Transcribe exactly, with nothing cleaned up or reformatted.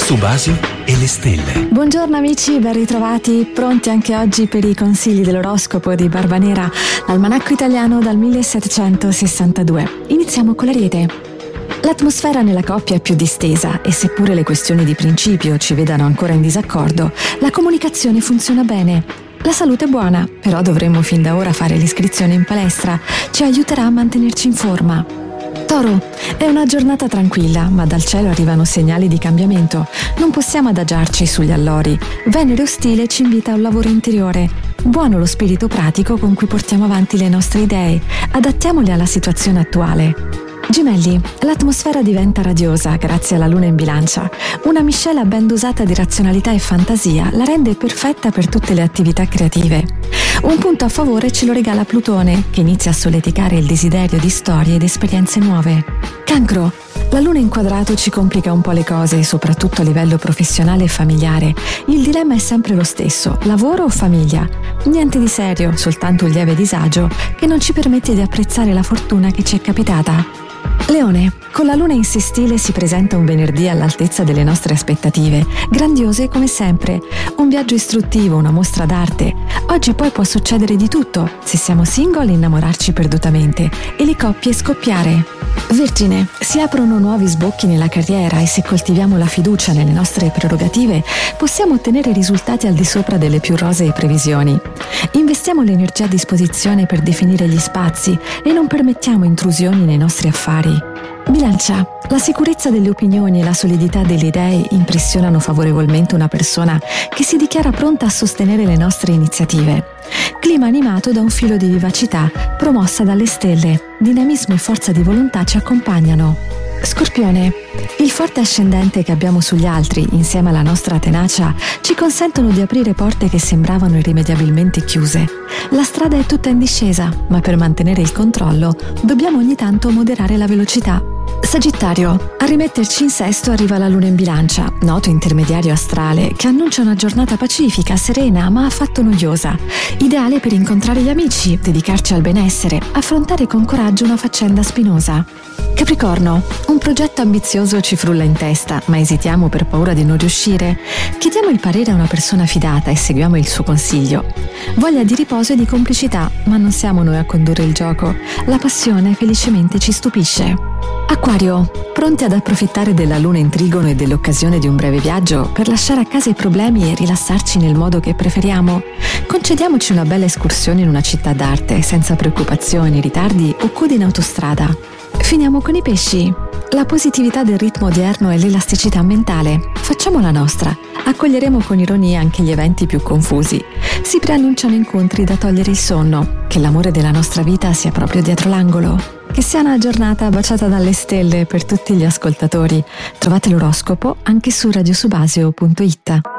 Subasio e le stelle. Buongiorno amici, ben ritrovati, pronti anche oggi per i consigli dell'oroscopo di Barbanera, l'almanacco italiano dal millesettecentosessantadue. Iniziamo con l'Ariete. L'atmosfera nella coppia è più distesa e seppure le questioni di principio ci vedano ancora in disaccordo, la comunicazione funziona bene. La salute è buona, però dovremmo fin da ora fare l'iscrizione in palestra, ci aiuterà a mantenerci in forma. Toro, è una giornata tranquilla, ma dal cielo arrivano segnali di cambiamento. Non possiamo adagiarci sugli allori. Venere ostile ci invita a un lavoro interiore. Buono lo spirito pratico con cui portiamo avanti le nostre idee. Adattiamole alla situazione attuale. Gemelli, l'atmosfera diventa radiosa grazie alla luna in bilancia. Una miscela ben dosata di razionalità e fantasia la rende perfetta per tutte le attività creative. Un punto a favore ce lo regala Plutone, che inizia a solleticare il desiderio di storie ed esperienze nuove. Cancro, la luna in quadrato ci complica un po' le cose, soprattutto a livello professionale e familiare. Il dilemma è sempre lo stesso, lavoro o famiglia? Niente di serio, soltanto un lieve disagio che non ci permette di apprezzare la fortuna che ci è capitata. Leone, con la luna in sestile si presenta un venerdì all'altezza delle nostre aspettative, grandiose come sempre, un viaggio istruttivo, una mostra d'arte. Oggi poi può succedere di tutto, se siamo single innamorarci perdutamente e le coppie scoppiare. Vergine, si aprono nuovi sbocchi nella carriera e se coltiviamo la fiducia nelle nostre prerogative possiamo ottenere risultati al di sopra delle più rosee previsioni. Investiamo l'energia a disposizione per definire gli spazi e non permettiamo intrusioni nei nostri affari. Bilancia, la sicurezza delle opinioni e la solidità delle idee impressionano favorevolmente una persona che si dichiara pronta a sostenere le nostre iniziative. Clima animato da un filo di vivacità promossa dalle stelle. Dinamismo e forza di volontà ci accompagnano. Scorpione, il forte ascendente che abbiamo sugli altri, insieme alla nostra tenacia, ci consentono di aprire porte che sembravano irrimediabilmente chiuse. La strada è tutta in discesa, ma per mantenere il controllo dobbiamo ogni tanto moderare la velocità. Sagittario, a rimetterci in sesto arriva la luna in bilancia, noto intermediario astrale, che annuncia una giornata pacifica, serena, ma affatto noiosa. Ideale per incontrare gli amici, dedicarci al benessere, affrontare con coraggio una faccenda spinosa. Capricorno, un progetto ambizioso ci frulla in testa, ma esitiamo per paura di non riuscire. Chiediamo il parere a una persona fidata e seguiamo il suo consiglio. Voglia di riposo e di complicità, ma non siamo noi a condurre il gioco. La passione felicemente ci stupisce. Acquario, pronti ad approfittare della luna in trigono e dell'occasione di un breve viaggio per lasciare a casa i problemi e rilassarci nel modo che preferiamo? Concediamoci una bella escursione in una città d'arte, senza preoccupazioni, ritardi o code in autostrada. Finiamo con i pesci. La positività del ritmo odierno e l'elasticità mentale. Facciamo la nostra. Accoglieremo con ironia anche gli eventi più confusi. Si preannunciano incontri da togliere il sonno. Che l'amore della nostra vita sia proprio dietro l'angolo. Che sia una giornata baciata dalle stelle per tutti gli ascoltatori. Trovate l'oroscopo anche su radiosubasio punto it.